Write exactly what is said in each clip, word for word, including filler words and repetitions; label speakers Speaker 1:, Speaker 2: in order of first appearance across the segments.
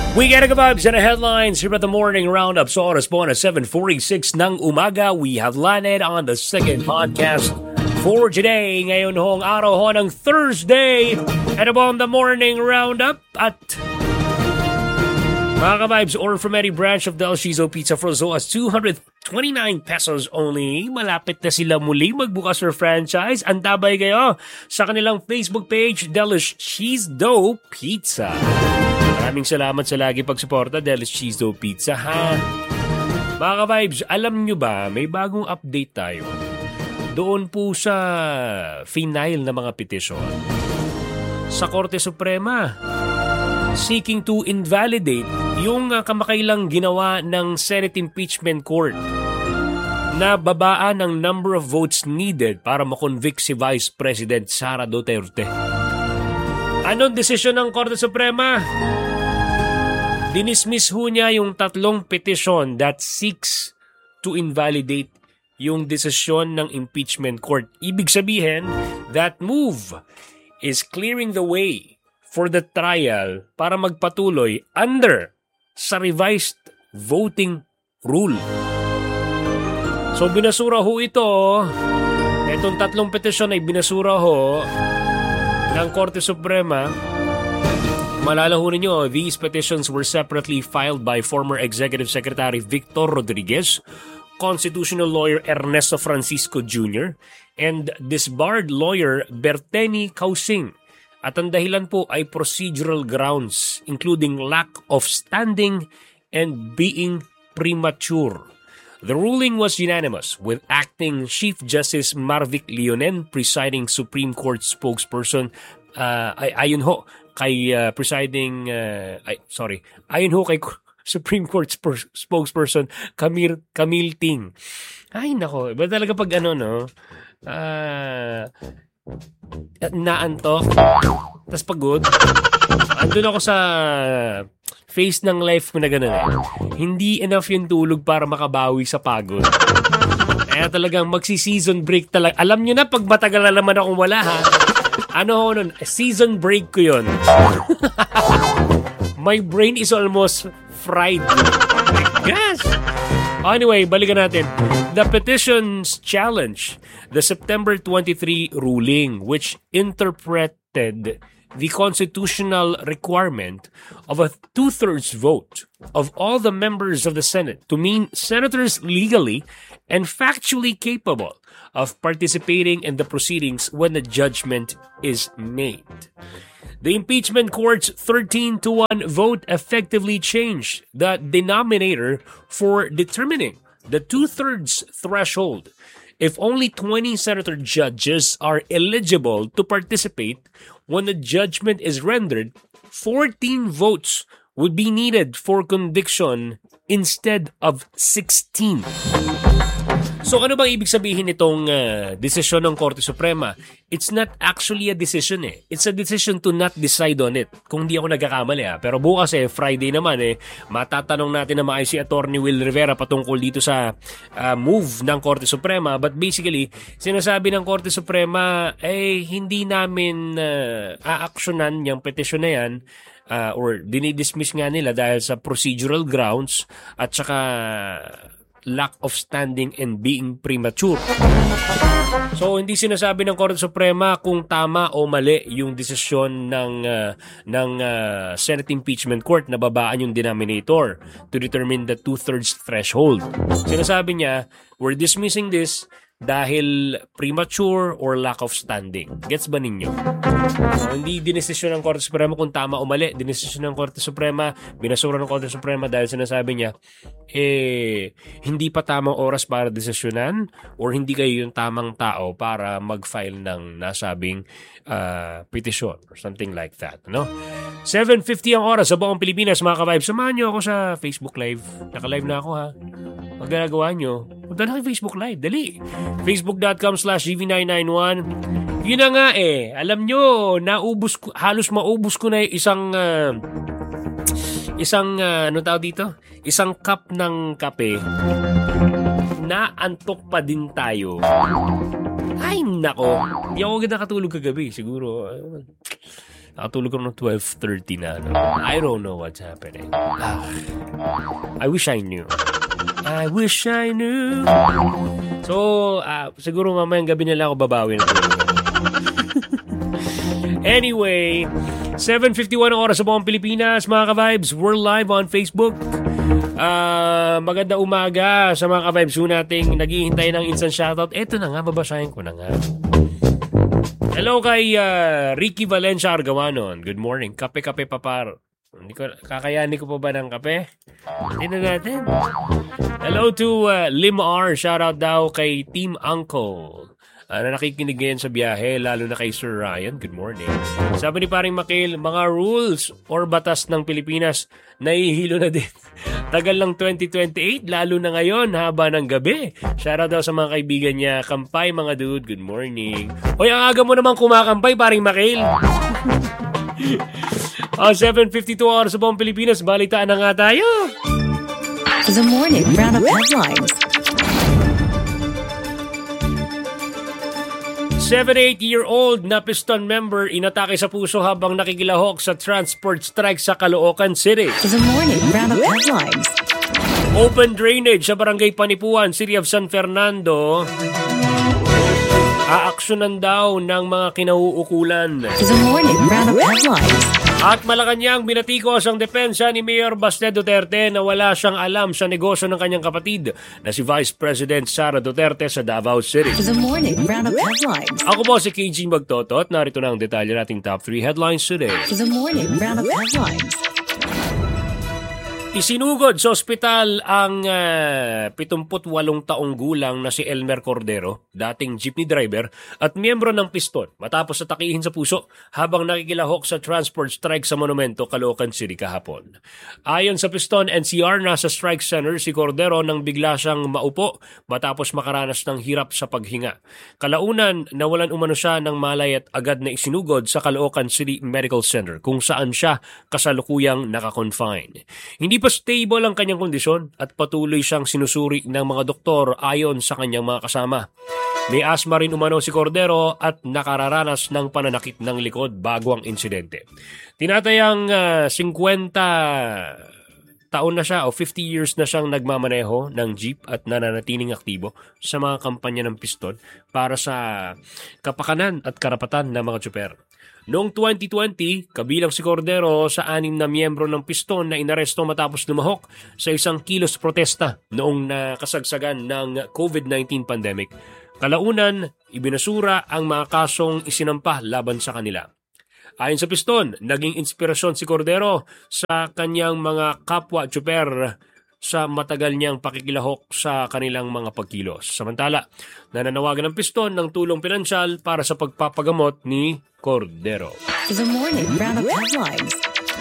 Speaker 1: Weekend vibes and the headlines here at the morning roundup. Sa oras po na seven forty-six ng umaga, we have landed on the second podcast for today. Ngayon hong araw ho ng Thursday. And about the morning roundup at mga ka-vibes, order from any branch of Del Shizo Pizza for as low as two hundred twenty-nine pesos only. Malapit na sila muli magbukas for franchise. Antabay kayo sa kanilang Facebook page, Del Shizo Pizza. Maraming salamat sa lagi pagsuporta, Del Shizo Pizza, ha? Mga ka-vibes, alam nyo ba, may bagong update tayo. Doon po sa final na mga petisyon sa Korte Suprema, seeking to invalidate yung uh, kamakailang ginawa ng Senate Impeachment Court na babaan ng number of votes needed para makonvict si Vice President Sara Duterte. Anong desisyon ng Korte Suprema? Dinismiss ho niya yung tatlong petisyon that seeks to invalidate yung desisyon ng impeachment court. Ibig sabihin, that move is clearing the way for the trial para magpatuloy under sa revised voting rule. So binasura ho ito, itong tatlong petisyon ay binasura ho ng Korte Suprema. Malala ho ninyo, these petitions were separately filed by former Executive Secretary Victor Rodriguez, constitutional lawyer Ernesto Francisco Junior, and disbarred lawyer Berteni Causing. At ang dahilan po ay procedural grounds, including lack of standing and being premature. The ruling was unanimous, with Acting Chief Justice Marvic Leonen presiding Supreme Court spokesperson. Uh, ay, ayun ho kay uh, presiding uh, ay, sorry ayun ho kay Supreme Court sp- spokesperson Camille Camille Ting. Ay nako, ba talaga pag ano no uh, naantok tas pagod, andun ako sa face ng life ko na gano'n eh. Hindi enough yung tulog para makabawi sa pagod. Kaya talagang magsi-season break talaga. Alam nyo na pag matagal na naman akong wala, ha? Ano ho nun? Season break ko yun. My brain is almost fried. Yes! Anyway, balikan natin. The petitions challenge the September twenty-third ruling, which interpreted the constitutional requirement of a two-thirds vote of all the members of the Senate to mean senators legally and factually capable of participating in the proceedings when the judgment is made. The impeachment court's thirteen to one vote effectively changed the denominator for determining the two-thirds threshold. If only twenty senator judges are eligible to participate when the judgment is rendered, fourteen votes would be needed for conviction instead of sixteen. So ano bang ibig sabihin nitong uh, desisyon ng Korte Suprema? It's not actually a decision eh. It's a decision to not decide on it. Kung di ako nagkakamali ah. Pero bukas eh, Friday naman eh, matatanong natin na maayos si Attorney Will Rivera patungkol dito sa uh, move ng Korte Suprema. But basically, sinasabi ng Korte Suprema, eh hindi namin uh, a-actionan yung petisyon na yan. Uh, or dinidismiss nga nila dahil sa procedural grounds at saka lack of standing and being premature. So hindi sinasabi ng Korte Suprema kung tama o mali yung desisyon ng uh, ng uh, Senate Impeachment Court na babaan yung denominator to determine the two-thirds threshold. Sinasabi niya, we're dismissing this dahil premature or lack of standing. Gets ba ninyo? So, hindi dinesisyon ng Korte Suprema kung tama o mali. Dinesisyon ng Korte Suprema, binasura ng Korte Suprema dahil sinasabi niya, eh, hindi pa tamang oras para desisyonan or hindi kayo yung tamang tao para mag-file ng nasabing uh, petisyon or something like that. No? seven fifty ang oras sa buong Pilipinas, mga ka-vibe. Samahan nyo ako sa Facebook Live. Naka-live na ako, ha? Pag ginagawa nyo, punta na kayo Facebook Live. Dali. Facebook.com slash G V nine ninety-one. Yun na nga eh. Alam nyo, naubos ko, halos maubos ko na isang, uh, isang, uh, ano tawag dito? Isang cup ng kape. Naantok pa din tayo. Ay, nako. Hindi ako ganda katulog kagabi. Siguro, Nakatulog ko ng twelve thirty na. No? I don't know what's happening. Ah, I wish I knew. I wish I knew. So, uh, siguro mamayang gabi nila ako babawi na Anyway, seven fifty-one oras sa buong Pilipinas, mga ka-vibes. We're live on Facebook. Uh, maganda umaga sa mga ka-vibes ho nating naghihintay ng instant shoutout. Eto na nga, babasahin ko na nga. Hello kay uh, Ricky Valencia Argawanon. Good morning. Kape-kape papar. Hindi ko, kakayanin ko pa ba ng kape? Hindi na natin. Hello to uh, Lim R. Shoutout daw kay Team Uncle. Uh, na nakikinig ngayon sa biyahe, lalo na kay Sir Ryan. Good morning. Sabi ni paring Makil, mga rules or batas ng Pilipinas, nahihilo na din. Tagal lang twenty twenty-eight, lalo na ngayon, haba ng gabi. Shoutout daw sa mga kaibigan niya. Kampay mga dude, good morning. Hoy, ang aga mo naman kumakampay, paring Makil. Oh, seven fifty-two hours sa buong Pilipinas, balitaan na nga tayo.
Speaker 2: The morning roundup headlines.
Speaker 1: seventy-eight-year-old na piston member inatake sa puso habang nakikilahok sa transport strike sa Caloocan City.
Speaker 2: The morning roundup headlines.
Speaker 1: Open drainage sa Barangay Panipuan, City of San Fernando. Aaksyonan daw ng mga kinauukulan.
Speaker 2: The morning roundup headlines.
Speaker 1: At Malacanang, binatikos ang depensa ni Mayor Baste Duterte na wala siyang alam sa negosyo ng kanyang kapatid na si Vice President Sara Duterte sa Davao City.
Speaker 2: The morning roundup headlines.
Speaker 1: Ako po si K G Magtoto at narito na ang detalye nating top three headlines today.
Speaker 2: The morning roundup headlines.
Speaker 1: Isinugod sa ospital ang uh, pitungputwalong taong gulang na si Elmer Cordero, dating jeepney driver at miyembro ng piston matapos atakihin sa puso habang nakikilahok sa transport strike sa Monumento, Caloocan City kahapon. Ayon sa piston N C R, nasa strike center si Cordero nang bigla siyang maupo matapos makaranas ng hirap sa paghinga. Kalaunan, nawalan umano siya ng malay at agad na isinugod sa Caloocan City Medical Center kung saan siya kasalukuyang nakakonfine. Hindi pa stable ang kanyang kondisyon at patuloy siyang sinusuri ng mga doktor ayon sa kanyang mga kasama. May asma rin umano si Cordero at nakararanas ng pananakit ng likod bago ang insidente. Tinatayang uh, fifty taon na siya o fifty years na siyang nagmamaneho ng jeep at nananatiling aktibo sa mga kampanya ng piston para sa kapakanan at karapatan ng mga tsuper. Noong twenty twenty, kabilang si Cordero sa anim na miyembro ng piston na inaresto matapos lumahok sa isang kilos protesta noong nakasagsagan ng COVID nineteen pandemic. Kalaunan, ibinasura ang mga kasong isinampa laban sa kanila. Ayon sa piston, naging inspirasyon si Cordero sa kanyang mga kapwa-tsuper sa matagal niyang pakikilahok sa kanilang mga pagkilos. Samantala, nananawagan ng piston ng tulong pinansyal para sa pagpapagamot ni Cordero.
Speaker 2: The morning roundup headlines.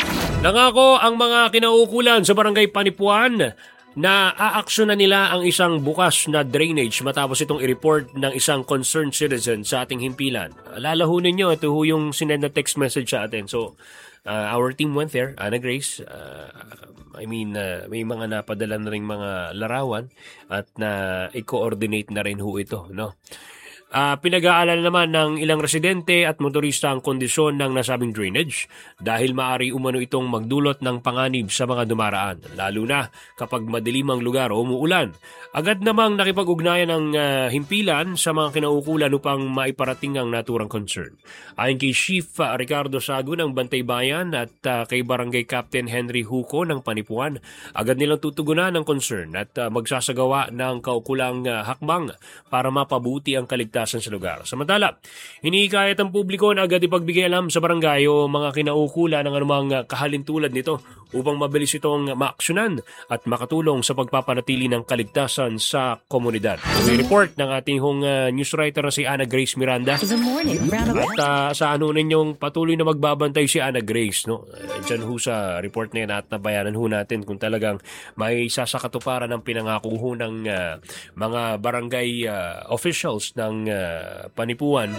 Speaker 1: Nangako ang mga kinauukulan sa Barangay Panipuan na aaksyonan nila ang isang bukas na drainage matapos itong i-report ng isang concerned citizen sa ating himpilan. Lalahunin nyo, ito ho yung sinend na text message sa atin. So, uh, our team went there, Ana Grace. Uh, I mean, uh, may mga napadala na rin mga larawan at na i-coordinate na rin ho ito, no? Uh, pinag-aalala naman ng ilang residente at motorista ang kondisyon ng nasabing drainage dahil maaari umano itong magdulot ng panganib sa mga dumaraan, lalo na kapag madilim ang lugar o umuulan. Agad namang nakipag-ugnayan ng uh, himpilan sa mga kinaukulan upang maiparating ang naturang concern. Ayon kay Chief uh, Ricardo Sago ng Bantay Bayan at uh, kay Barangay Captain Henry Huco ng Panipuan, agad nilang tutugunan ng concern at uh, magsasagawa ng kaukulang uh, hakbang para mapabuti ang kaligtasan sa lugar. Samantala, hinihikayat ang publiko na agad ipagbigay alam sa barangay o mga kinaukulan ng anumang kahalintulad nito upang mabilis itong maaksyonan at makatulong sa pagpapanatili ng kaligtasan sa komunidad. May report ng ating hong uh, news writer na si Ana Grace Miranda.
Speaker 2: The morning roundup.
Speaker 1: At uh, sa ano ninyong patuloy na magbabantay si Ana Grace, no? Uh, dyan ho sa report na yan at nabayanan ho natin kung talagang may sasakatuparan ng pinangako ho ng uh, mga barangay uh, officials ng uh, Panipuan.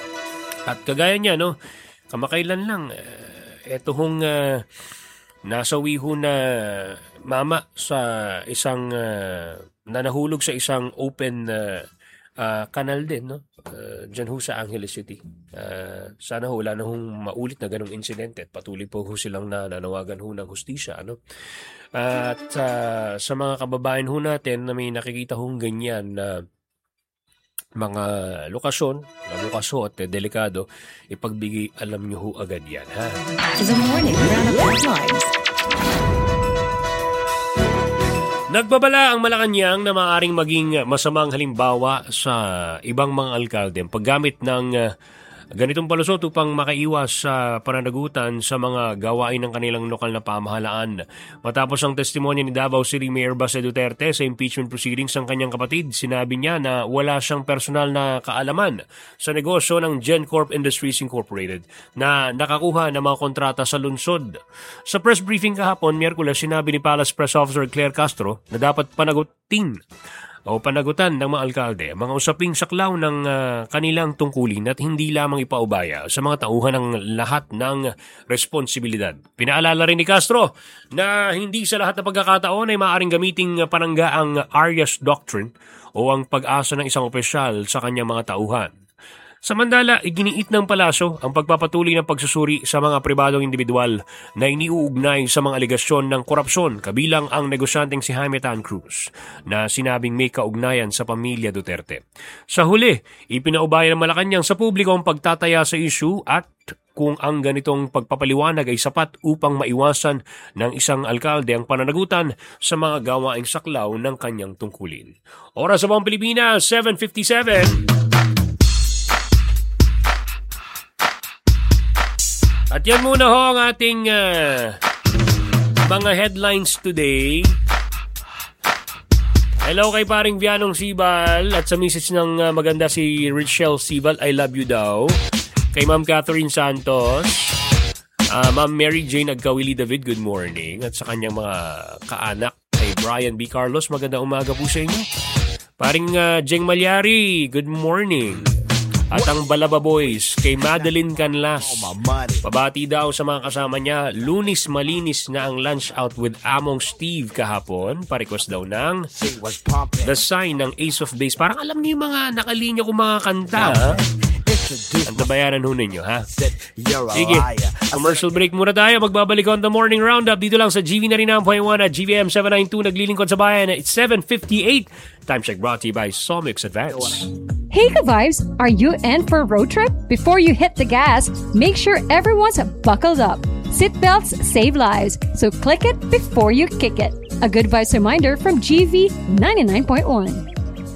Speaker 1: At kagaya niya, no? Kamakailan lang, uh, eto hong uh, nasawi ho na mama sa isang uh, na nahulog sa isang open uh, uh, kanal din, no? uh, dyan ho sa Angeles City. Uh, sana ho wala na hong maulit na ganong insidente at patuloy po ho silang nananawagan ho ng hustisya. Ano? Uh, at uh, sa mga kababayan ho natin na may nakikita hong ganyan na mga lokasyon, na bukas ho at delikado, ipagbigay alam nyo ho agad yan. Ha?
Speaker 2: The morning roundup headlines.
Speaker 1: Nagbabala ang Malacanang na maaaring maging masamang halimbawa sa ibang mga alkalde ang paggamit ng uh, ganitong palusot upang makaiwas sa pananagutan sa mga gawain ng kanilang lokal na pamahalaan. Matapos ang testimonya ni Davao City Mayor Baste Duterte sa impeachment proceedings ng kanyang kapatid, sinabi niya na wala siyang personal na kaalaman sa negosyo ng GenCorp Industries Incorporated na nakakuha ng mga kontrata sa lungsod. Sa press briefing kahapon, Miyerkules, sinabi ni Palace Press Officer Claire Castro na dapat panagutin o panagutan ng mga alkalde mga usaping saklaw ng uh, kanilang tungkulin at hindi lamang ipaubaya sa mga tauhan ng lahat ng responsibilidad. Pinaalala rin ni Castro na hindi sa lahat ng pagkakataon ay maaaring gamiting panangga ang Arias Doctrine o ang pag-asa ng isang opisyal sa kanyang mga tauhan. Samantala, iginiit ng palasyo ang pagpapatuloy ng pagsusuri sa mga pribadong individual na iniuugnay sa mga aligasyon ng korupsyon kabilang ang negosyanteng si Jaime Tan Cruz na sinabing may kaugnayan sa pamilya Duterte. Sa huli, ipinaubaya ng Malacanang sa publiko ang pagtataya sa issue at kung ang ganitong pagpapaliwanag ay sapat upang maiwasan ng isang alkalde ang pananagutan sa mga gawaing saklaw ng kanyang tungkulin. Oras sa buong Pilipinas, seven fifty-seven. At yan muna ho ang ating uh, mga headlines today. Hello kay paring Vianong Sibal at sa misis ng uh, maganda si Richelle Sibal, I love you daw. Kay Ma'am Catherine Santos, uh, Ma'am Mary Jane Agkawili David, good morning. At sa kanyang mga kaanak, kay Brian B. Carlos, magandang umaga po sa inyo. Paring uh, Jeng Malyari, good morning. At ang Balaba Boys, kay Madeline Canlas. Pabati daw sa mga kasama niya, lunis malinis na ang lunch out with Among Steve kahapon. Parequest daw ng The Sign ng Ace of Base. Parang alam niyo yung mga nakalinya kong mga kanta. Ang tabayanan ho ninyo, ha? Sige, commercial break muna tayo. Magbabalik on the morning roundup dito lang sa G V ninety-nine point one at G V M seven ninety-two. Naglilingkod sa bayan. It's seven fifty-eight. Time check brought to you by Somix Advance.
Speaker 3: Hey Ka-Vibes, are you in for a road trip? Before you hit the gas, make sure everyone's buckled up. Seatbelts save lives, so click it before you kick it. A good vibes reminder from G V ninety-nine point one.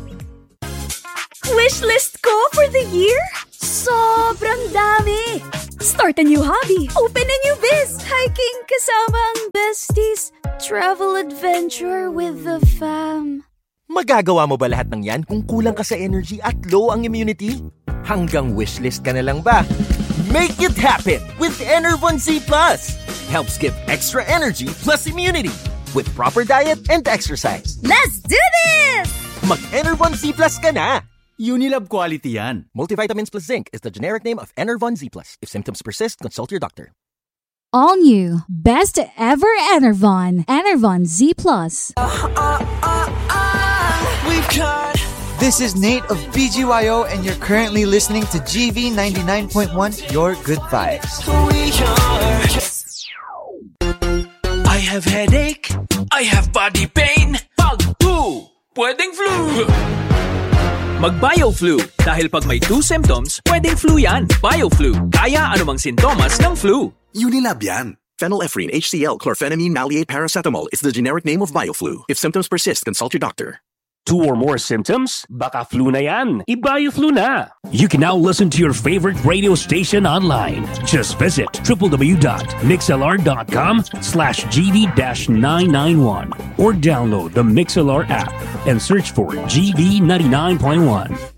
Speaker 4: Wishlist ko for the year? Sobrang dami! Start a new hobby, open a new biz, hiking kasama ang besties, travel adventure with the fam.
Speaker 5: Magagawa mo ba lahat ng yan kung kulang ka sa energy at low ang immunity? Hanggang wishlist ka na lang ba? Make it happen with Enervon Z Plus! Helps give extra energy plus immunity with proper diet and exercise.
Speaker 4: Let's do this!
Speaker 5: Mag-Enervon Z Plus ka na!
Speaker 6: Unilab quality yan.
Speaker 5: Multivitamins plus zinc is the generic name of Enervon Z Plus. If symptoms persist, consult your doctor.
Speaker 7: All new, best ever Enervon. Enervon Z Plus.
Speaker 8: Uh, uh, uh, uh, we've got...
Speaker 9: This is Nate of B G Y O and you're currently listening to G V ninety-nine point one, Your Good Vibes.
Speaker 8: We are... I have headache. I have body pain. Pag two, pwedeng flu. Mag-BioFlu. Dahil pag may two symptoms, pwedeng flu yan. BioFlu. Kaya anumang sintomas ng flu.
Speaker 10: Unilab yan. Phenylephrine, H C L, chlorphenamine, maleate, paracetamol is the generic name of BioFlu. If symptoms persist, consult your doctor.
Speaker 1: Two or more symptoms? Baka flu na yan. I-BioFlu na. You can now listen to your favorite radio station online. Just visit w w w dot mixlr dot com slash G V nine ninety-one or download the MixLR app and search for G V ninety-nine point one.